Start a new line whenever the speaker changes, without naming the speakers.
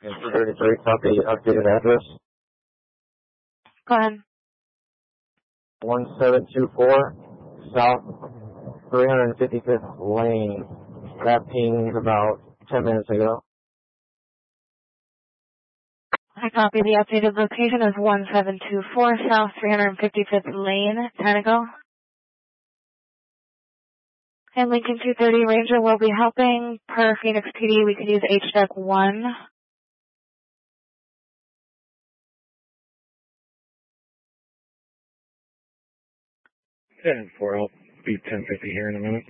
And 233, copy, updated address.
Go ahead.
1724 South 355th Lane. That pinged about 10 minutes ago.
I copy. The updated location is 1724 South 355th Lane, Tanago. And Lincoln 230 Ranger will be helping. Per Phoenix PD, we could use HDEC 1.
10-4, I'll be 1050 here in a minute.